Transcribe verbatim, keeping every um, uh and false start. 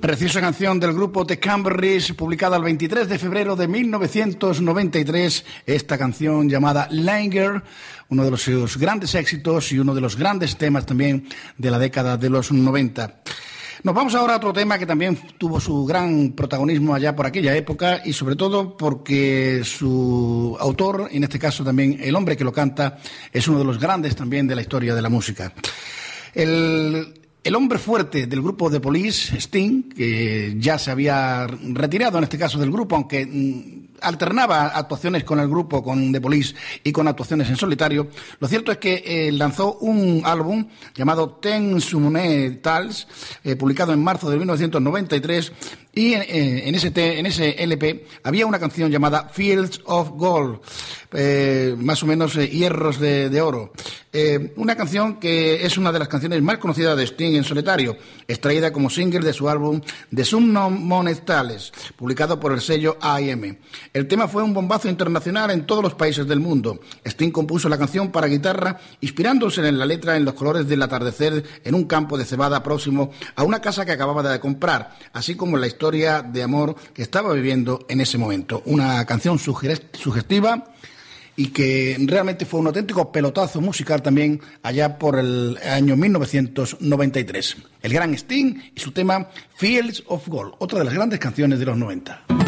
Preciosa canción del grupo The Cranberries, publicada el veintitrés de febrero de mil novecientos noventa y tres. Esta canción llamada Linger, uno de los sus grandes éxitos y uno de los grandes temas también de la década de los noventa. Nos vamos ahora a otro tema que también tuvo su gran protagonismo allá por aquella época y sobre todo porque su autor, en este caso también el hombre que lo canta, es uno de los grandes también de la historia de la música. El... El hombre fuerte del grupo The Police, Sting, que ya se había retirado en este caso del grupo, aunque mmm, alternaba actuaciones con el grupo, con The Police y con actuaciones en solitario, lo cierto es que eh, lanzó un álbum llamado Ten Summoner Tales, eh, publicado en marzo de mil novecientos noventa y tres, y en, eh, en, ese te, en ese L P había una canción llamada Fields of Gold, eh, más o menos eh, hierros de, de oro. Eh, una canción que es una de las canciones más conocidas de Sting en solitario, extraída como single de su álbum The Summoner Tales, publicado por el sello A y M. El tema fue un bombazo internacional en todos los países del mundo. Sting compuso la canción para guitarra, inspirándose en la letra en los colores del atardecer en un campo de cebada próximo a una casa que acababa de comprar, así como en la historia de amor que estaba viviendo en ese momento. Una canción sugestiva y que realmente fue un auténtico pelotazo musical también allá por el año mil novecientos noventa y tres. El gran Sting y su tema Fields of Gold, otra de las grandes canciones de los noventa.